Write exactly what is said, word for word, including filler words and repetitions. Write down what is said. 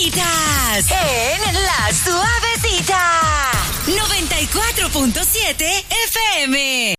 Suavecitas en La Suavecita noventa y cuatro punto siete F M.